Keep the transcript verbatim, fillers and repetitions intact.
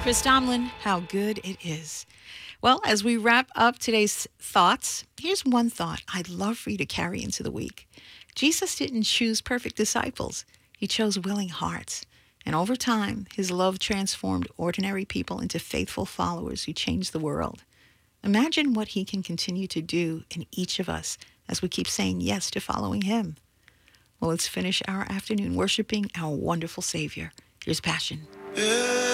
Chris Tomlin, how good it is. Well, as we wrap up today's thoughts, here's one thought I'd love for you to carry into the week. Jesus didn't choose perfect disciples, he chose willing hearts. And over time, his love transformed ordinary people into faithful followers who changed the world. Imagine what he can continue to do in each of us as we keep saying yes to following him. Well, let's finish our afternoon worshiping our wonderful Savior. Here's Passion.